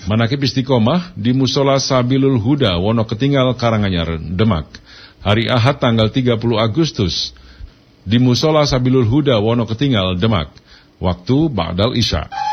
Manakib Istiqomah di Musola Sabilul Huda, Wonoketinggal, Karanganyar, Demak. Hari Ahad tanggal 30 Agustus di Musola Sabilul Huda, Wonoketinggal, Demak. Waktu ba'dal Isya.